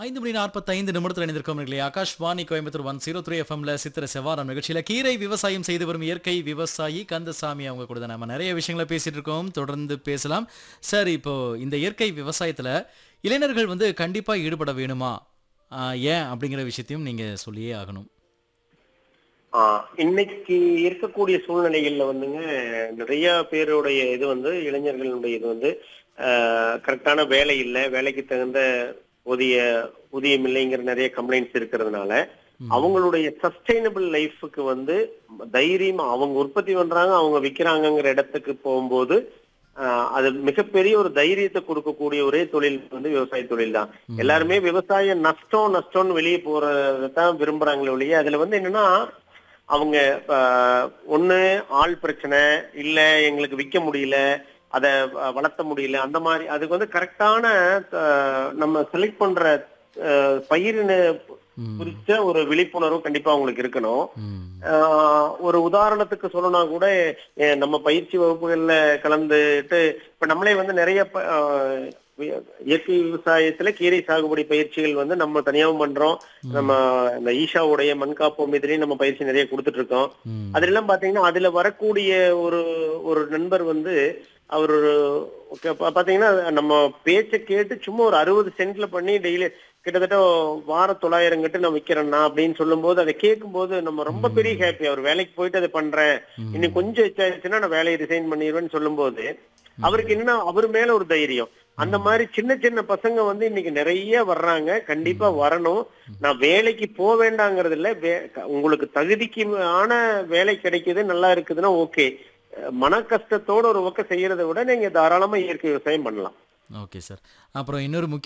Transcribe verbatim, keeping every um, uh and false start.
ஐந்து மணி நாற்பத்தைந்து நிமிடத்தில் இணைந்திருக்கோம் நேயர்களே. Akashvani Coimbatore one zero three எஃப்எம்ல சித்திர செவ்வாரம் நிகழ்ச்சியில கீரை விவசாயம் செய்து வரும் இயற்கை விவசாயி கந்தசாமி அவங்க கூட தான் நம்ம நிறைய விஷயங்களை பேசிட்டு இருக்கோம். தொடர்ந்து பேசலாம். சார், இப்போ இந்த இயற்கை விவசாயத்துல இளைஞர்கள் வந்து கண்டிப்பா ஈடுபட வேணுமா? ஆஹ் ஏன் அப்படிங்கிற விஷயத்தையும் நீங்க சொல்லியே ஆகணும். ஆஹ் இன்னைக்கு இருக்கக்கூடிய சூழ்நிலைகள்ல வந்துங்க நிறைய பேருடைய இது வந்து இளைஞர்களுடைய இது வந்து கரெக்டான வேலை இல்லை, வேலைக்கு தகுந்த போதிய ஊதியம் இல்லைங்கிற நிறைய கம்ப்ளைண்ட்ஸ் இருக்கிறதுனால அவங்களுடைய சஸ்டைனபிள் லைஃபுக்கு வந்து தைரியமா அவங்க உற்பத்தி பண்றாங்க, அவங்க விற்கிறாங்கிற இடத்துக்கு போகும்போது ஆஹ் அது மிகப்பெரிய ஒரு தைரியத்தை கொடுக்கக்கூடிய ஒரே தொழில் வந்து விவசாய தொழில் தான். எல்லாருமே விவசாய நஷ்டம் நஷ்டம்னு வெளியே போறதான் விரும்புறாங்களே ஒழிய அதுல வந்து என்னன்னா அவங்க ஒண்ணு ஆள் பிரச்சனை இல்ல, எங்களுக்கு விற்க முடியல, அதை வளர்த்த முடியல, அந்த மாதிரி அதுக்கு வந்து கரெக்டான நம்ம செலக்ட் பண்ற பயிரின குறிச்ச ஒரு விழிப்புணர்வு கண்டிப்பா அவங்களுக்கு இருக்கணும். ஒரு உதாரணத்துக்கு சொல்லணும்னா கூட நம்ம பயிற்சி வகுப்புகள்ல கலந்துட்டு இப்ப நம்மளே வந்து நிறைய இயற்கை விவசாயத்துல கீரை சாகுபடி பயிற்சிகள் வந்து நம்ம தனியாகவும் பண்றோம். நம்ம இந்த ஈஷாவுடைய மண்காப்போம் இதுலயும் நம்ம பயிற்சி நிறைய கொடுத்துட்டு இருக்கோம். அதுல எல்லாம் பாத்தீங்கன்னா அதுல வரக்கூடிய ஒரு ஒரு நண்பர் வந்து அவர் பாத்தீங்கன்னா நம்ம பேச்சை கேட்டு சும்மா ஒரு அறுபது சென்ட்ல பண்ணி டெய்லி கிட்டத்தட்ட வார தொள்ளாயிரம் கட்டு நான் விற்கிறேன்னா அப்படின்னு சொல்லும் போது அதை கேட்கும் போது நம்ம ரொம்ப பெரிய ஹாப்பி. அவர் வேலைக்கு போயிட்டு அதை பண்றேன், இன்னும் கொஞ்சம் எச்சாச்சுன்னா நான் வேலையை ரிசைன் பண்ணிடுவேன்னு சொல்லும் போது அவருக்கு என்னன்னா அவர் மேல ஒரு தைரியம். அந்த மாதிரி சின்ன சின்ன பசங்க வந்து இன்னைக்கு நிறைய வர்றாங்க. கண்டிப்பா வரணும். நான் வேலைக்கு போக வேண்டாங்கிறது இல்ல, உங்களுக்கு தகுதிக்கு ஆன வேலை கிடைக்குது நல்லா இருக்குதுன்னா ஓகே. மன கஷ்டத்தோட ஒரு பக்கம் செய்யறதை விட நீங்க தாராளமா இயற்கை விவசாயம் பண்ணலாம். Okay sir. அப்புறம் இன்னொரு முக்கிய